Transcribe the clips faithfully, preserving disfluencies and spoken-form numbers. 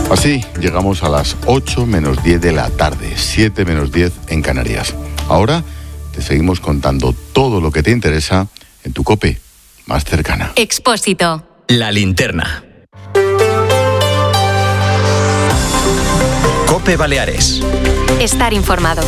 Así llegamos a las ocho menos diez de la tarde, siete menos diez en Canarias. Ahora te seguimos contando todo lo que te interesa en tu COPE más cercana. Expósito. La linterna. COPE Baleares. Estar informado.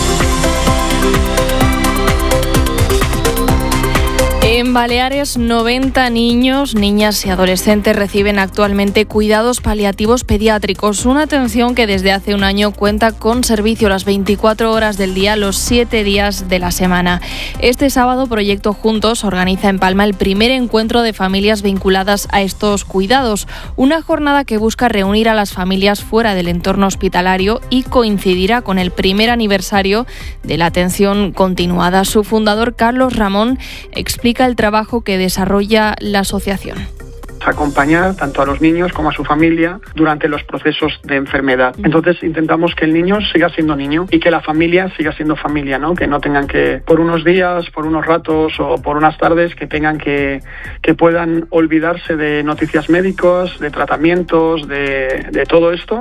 En Baleares, noventa niños, niñas y adolescentes reciben actualmente cuidados paliativos pediátricos, una atención que desde hace un año cuenta con servicio las veinticuatro horas del día, los siete días de la semana. Este sábado, Proyecto Juntos organiza en Palma el primer encuentro de familias vinculadas a estos cuidados, una jornada que busca reunir a las familias fuera del entorno hospitalario y coincidirá con el primer aniversario de la atención continuada. Su fundador, Carlos Ramón, explica el trabajo que desarrolla la asociación. Acompañar tanto a los niños como a su familia durante los procesos de enfermedad. Entonces intentamos que el niño siga siendo niño y que la familia siga siendo familia, ¿no? Que no tengan que, por unos días, por unos ratos o por unas tardes, que tengan que, que puedan olvidarse de noticias médicas, de tratamientos, de, de todo esto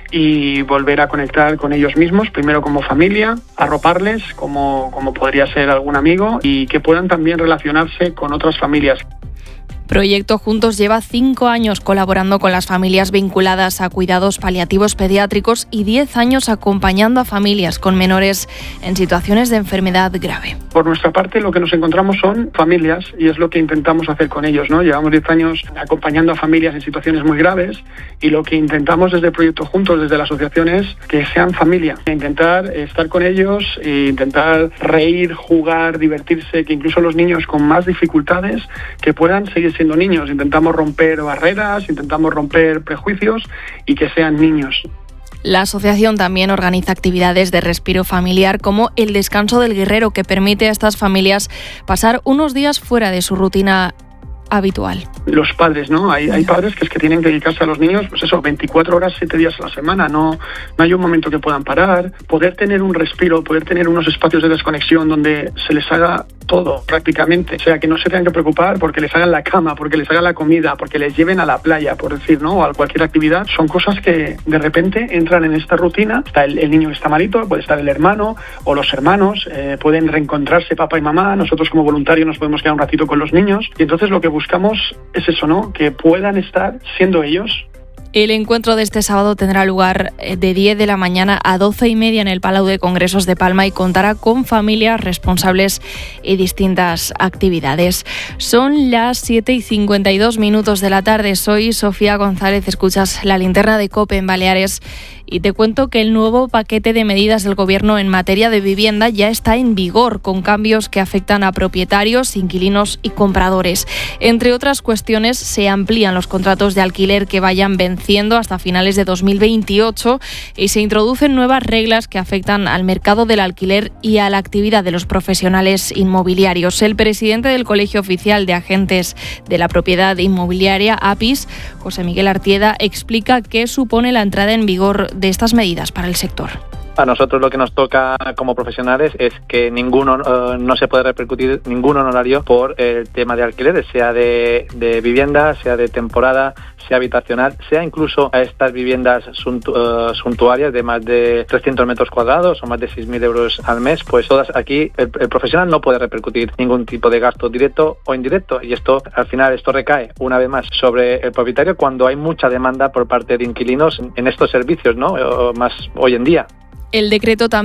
y volver a conectar con ellos mismos, primero como familia, arroparles como, como podría ser algún amigo y que puedan también relacionarse con otras familias. Proyecto Juntos lleva cinco años colaborando con las familias vinculadas a cuidados paliativos pediátricos y diez años acompañando a familias con menores en situaciones de enfermedad grave. Por nuestra parte, lo que nos encontramos son familias y es lo que intentamos hacer con ellos, ¿no? Llevamos diez años acompañando a familias en situaciones muy graves y lo que intentamos desde Proyecto Juntos, desde la asociación, es que sean familia. Intentar estar con ellos e intentar reír, jugar, divertirse, que incluso los niños con más dificultades que puedan seguir siendo niños. Intentamos romper barreras, intentamos romper prejuicios y que sean niños. La asociación también organiza actividades de respiro familiar como el Descanso del Guerrero, que permite a estas familias pasar unos días fuera de su rutina habitual. Los padres, ¿no? Hay, hay padres que es que tienen que dedicarse a los niños, pues eso, veinticuatro horas, siete días a la semana, no, no hay un momento que puedan parar, poder tener un respiro, poder tener unos espacios de desconexión donde se les haga todo prácticamente, o sea, que no se tengan que preocupar porque les hagan la cama, porque les hagan la comida, porque les lleven a la playa, por decir, ¿no? O a cualquier actividad, son cosas que de repente entran en esta rutina. Está el, el niño que está malito, puede estar el hermano o los hermanos, eh, pueden reencontrarse papá y mamá, nosotros como voluntarios nos podemos quedar un ratito con los niños y entonces lo que buscamos es eso, ¿no? Que puedan estar siendo ellos. El encuentro de este sábado tendrá lugar de diez de la mañana a doce y media en el Palau de Congresos de Palma y contará con familias responsables y distintas actividades. Son las siete y cincuenta y dos minutos de la tarde. Soy Sofía González, escuchas la linterna de COPE en Baleares y te cuento que el nuevo paquete de medidas del Gobierno en materia de vivienda ya está en vigor, con cambios que afectan a propietarios, inquilinos y compradores. Entre otras cuestiones, se amplían los contratos de alquiler que vayan venciendo hasta finales de dos mil veintiocho y se introducen nuevas reglas que afectan al mercado del alquiler y a la actividad de los profesionales inmobiliarios. El presidente del Colegio Oficial de Agentes de la Propiedad Inmobiliaria, APIS, José Miguel Artieda, explica qué supone la entrada en vigor de estas medidas para el sector. A nosotros lo que nos toca como profesionales es que ninguno uh, no se puede repercutir ningún honorario por el tema de alquileres, sea de, de vivienda, sea de temporada, sea habitacional, sea incluso a estas viviendas suntu, uh, suntuarias de más de trescientos metros cuadrados o más de seis mil euros al mes, pues todas aquí el, el profesional no puede repercutir ningún tipo de gasto directo o indirecto y esto al final esto recae una vez más sobre el propietario cuando hay mucha demanda por parte de inquilinos en estos servicios, ¿no? O más hoy en día. El decreto también